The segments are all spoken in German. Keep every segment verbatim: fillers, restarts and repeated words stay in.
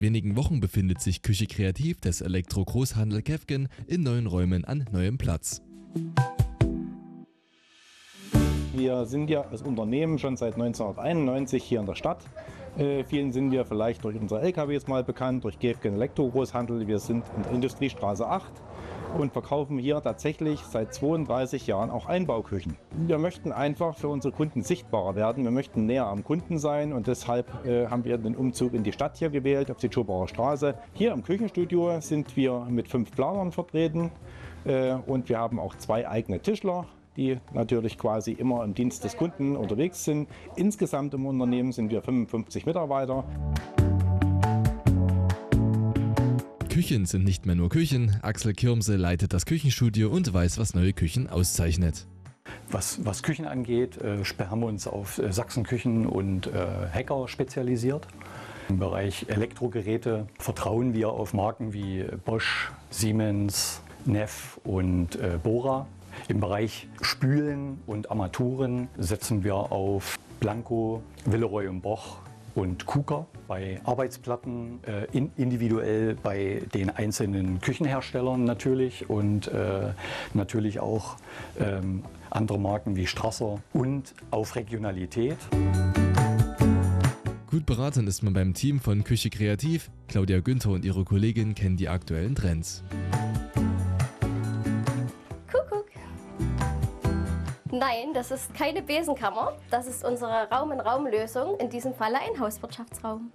Wenigen Wochen befindet sich Küche Kreativ des Elektro-Großhandel Gefgen in neuen Räumen an neuem Platz. Wir sind ja als Unternehmen schon seit neunzehnhunderteinundneunzig hier in der Stadt. Äh, vielen sind wir vielleicht durch unsere L K Ws mal bekannt, durch Gefgen Elektro-Großhandel. Wir sind in der Industriestraße acht und verkaufen hier tatsächlich seit zweiunddreißig Jahren auch Einbauküchen. Wir möchten einfach für unsere Kunden sichtbarer werden. Wir möchten näher am Kunden sein und deshalb äh, haben wir den Umzug in die Stadt hier gewählt, auf die Schobauer Straße. Hier im Küchenstudio sind wir mit fünf Planern vertreten äh, und wir haben auch zwei eigene Tischler, die natürlich quasi immer im Dienst des Kunden unterwegs sind. Insgesamt im Unternehmen sind wir fünfundfünfzig Mitarbeiter. Küchen sind nicht mehr nur Küchen. Axel Kirmse leitet das Küchenstudio und weiß, was neue Küchen auszeichnet. Was, was Küchen angeht, äh, haben wir uns auf äh, Sachsenküchen und äh, Hacker spezialisiert. Im Bereich Elektrogeräte vertrauen wir auf Marken wie Bosch, Siemens, Neff und äh, Bora. Im Bereich Spülen und Armaturen setzen wir auf Blanco, Villeroy und Boch und Kuka. Bei Arbeitsplatten äh, in, individuell bei den einzelnen Küchenherstellern natürlich und äh, natürlich auch ähm, andere Marken wie Strasser und auf Regionalität. Gut beraten ist man beim Team von Küche Kreativ. Claudia Günther und ihre Kollegin kennen die aktuellen Trends. Nein, das ist keine Besenkammer. Das ist unsere Raum-in-Raum-Lösung, in diesem Falle ein Hauswirtschaftsraum.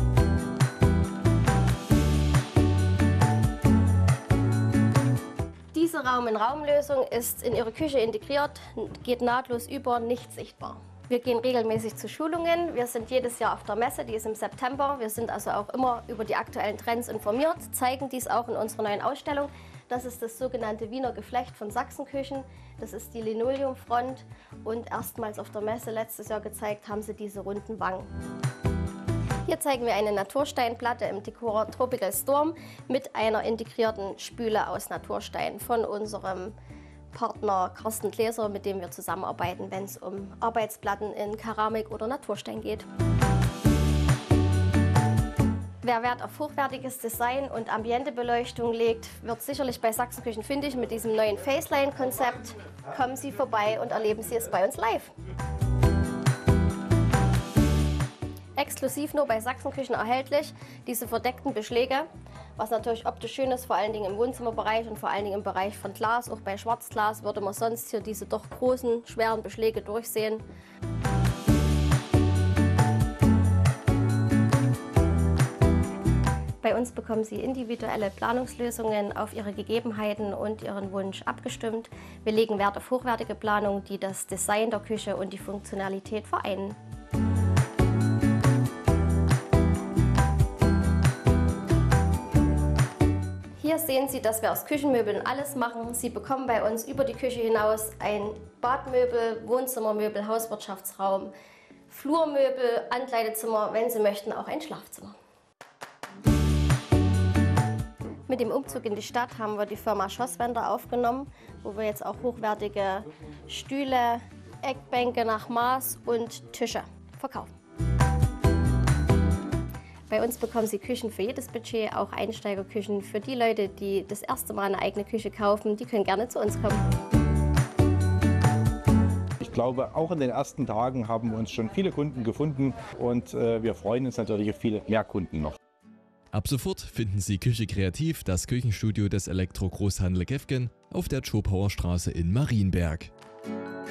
Diese Raum-in-Raum-Lösung ist in Ihre Küche integriert, geht nahtlos über, nicht sichtbar. Wir gehen regelmäßig zu Schulungen. Wir sind jedes Jahr auf der Messe, die ist im September. Wir sind also auch immer über die aktuellen Trends informiert, zeigen dies auch in unserer neuen Ausstellung. Das ist das sogenannte Wiener Geflecht von Sachsenküchen. Das ist die Linoleumfront und erstmals auf der Messe letztes Jahr gezeigt haben sie diese runden Wangen. Hier zeigen wir eine Natursteinplatte im Dekor Tropical Storm mit einer integrierten Spüle aus Naturstein von unserem Partner Carsten Gläser, mit dem wir zusammenarbeiten, wenn es um Arbeitsplatten in Keramik oder Naturstein geht. Wer Wert auf hochwertiges Design und Ambientebeleuchtung legt, wird sicherlich bei Sachsenküchen fündig mit diesem neuen Faceline-Konzept. Kommen Sie vorbei und erleben Sie es bei uns live. Exklusiv nur bei Sachsenküchen erhältlich, diese verdeckten Beschläge, was natürlich optisch schön ist, vor allen Dingen im Wohnzimmerbereich und vor allen Dingen im Bereich von Glas. Auch bei Schwarzglas würde man sonst hier diese doch großen, schweren Beschläge durchsehen. Bei uns bekommen Sie individuelle Planungslösungen auf Ihre Gegebenheiten und Ihren Wunsch abgestimmt. Wir legen Wert auf hochwertige Planung, die das Design der Küche und die Funktionalität vereinen. Hier sehen Sie, dass wir aus Küchenmöbeln alles machen. Sie bekommen bei uns über die Küche hinaus ein Badmöbel, Wohnzimmermöbel, Hauswirtschaftsraum, Flurmöbel, Ankleidezimmer, wenn Sie möchten, auch ein Schlafzimmer. Mit dem Umzug in die Stadt haben wir die Firma Schosswender aufgenommen, wo wir jetzt auch hochwertige Stühle, Eckbänke nach Maß und Tische verkaufen. Bei uns bekommen Sie Küchen für jedes Budget, auch Einsteigerküchen für die Leute, die das erste Mal eine eigene Küche kaufen. Die können gerne zu uns kommen. Ich glaube, auch in den ersten Tagen haben wir uns schon viele Kunden gefunden und äh, wir freuen uns natürlich auf viele mehr Kunden noch. Ab sofort finden Sie Küche Kreativ, das Küchenstudio des Elektro-Großhandel Gefgen, auf der Schobauer Straße in Marienberg.